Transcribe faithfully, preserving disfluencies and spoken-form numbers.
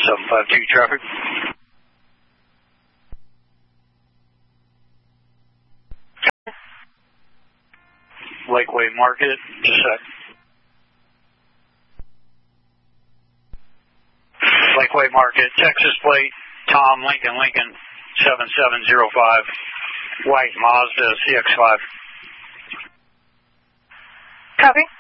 seven five two traffic. Lakeway Market, just a sec. Lakeway Market, Texas plate, Tom Lincoln, Lincoln, seven seven zero five, white Mazda C X five. Copy.